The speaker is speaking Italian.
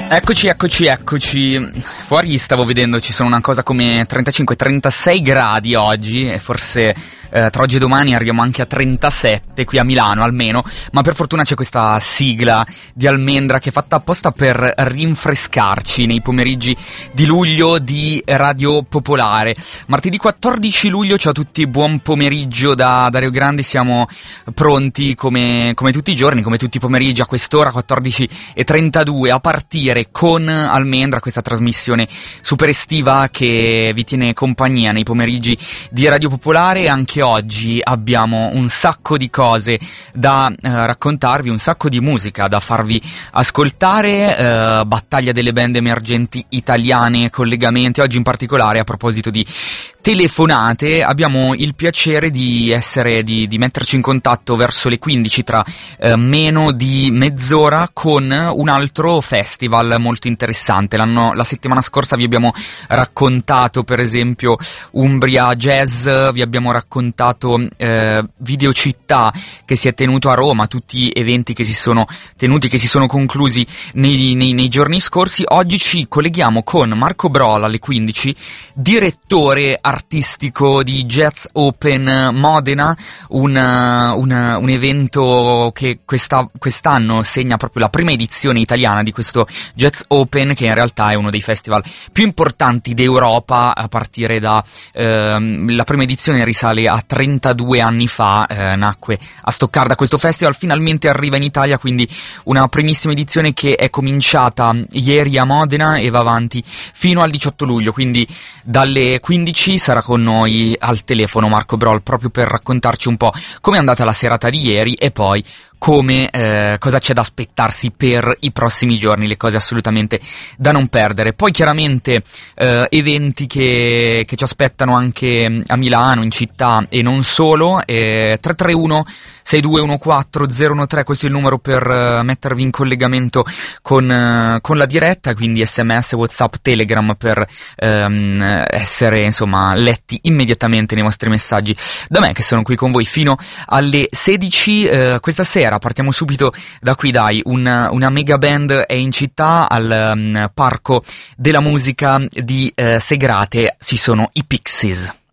Eccoci. Fuori stavo vedendo, ci sono una cosa come 35-36 gradi oggi, e forse tra oggi e domani arriviamo anche a 37 qui a Milano almeno, ma per fortuna c'è questa sigla di Almendra che è fatta apposta per rinfrescarci nei pomeriggi di luglio di Radio Popolare. Martedì 14 luglio, ciao a tutti, buon pomeriggio da Dario Grandi, siamo pronti come tutti i giorni, come tutti i pomeriggi a quest'ora 14:32 a partire con Almendra, questa trasmissione super estiva che vi tiene compagnia nei pomeriggi di Radio Popolare. Anche oggi abbiamo un sacco di cose da raccontarvi, un sacco di musica da farvi ascoltare, battaglia delle band emergenti italiane, collegamenti. Oggi in particolare, a proposito di telefonate, abbiamo il piacere di metterci in contatto verso le 15, tra meno di mezz'ora, con un altro festival molto interessante. La settimana scorsa vi abbiamo raccontato per esempio Umbria Jazz, vi abbiamo raccontato Videocittà che si è tenuto a Roma, tutti eventi che si sono tenuti, che si sono conclusi nei giorni scorsi. Oggi ci colleghiamo con Marco Brolla alle 15, direttore artistico di Jazz Open Modena, un evento che quest'anno segna proprio la prima edizione italiana di questo Jazz Open, che in realtà è uno dei festival più importanti d'Europa, a partire da la prima edizione risale a 32 anni fa, nacque a Stoccarda questo festival, finalmente arriva in Italia, quindi una primissima edizione che è cominciata ieri a Modena e va avanti fino al 18 luglio, quindi dalle 15 sarà con noi al telefono Marco Broll proprio per raccontarci un po' come è andata la serata di ieri e poi cosa c'è da aspettarsi per i prossimi giorni, le cose assolutamente da non perdere. Poi chiaramente eventi che ci aspettano anche a Milano, in città e non solo. 331 6214 013, questo è il numero per mettervi in collegamento con la diretta, quindi SMS, WhatsApp, Telegram, per essere insomma letti immediatamente nei vostri messaggi da me, che sono qui con voi fino alle 16 questa sera. Partiamo subito da qui, dai, una mega band è in città al Parco della Musica di Segrate, ci sono i Pixies.